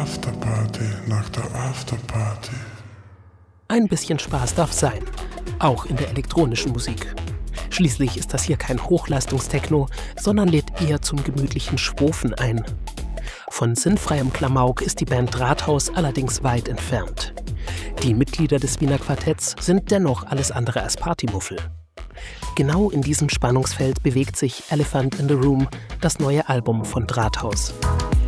Afterparty, nach der Afterparty. Ein bisschen Spaß darf sein, auch in der elektronischen Musik. Schließlich ist das hier kein Hochleistungstechno, sondern lädt eher zum gemütlichen Schwofen ein. Von sinnfreiem Klamauk ist die Band Drahthaus allerdings weit entfernt. Die Mitglieder des Wiener Quartetts sind dennoch alles andere als Partymuffel. Genau in diesem Spannungsfeld bewegt sich Elephant in the Room, das neue Album von Drahthaus.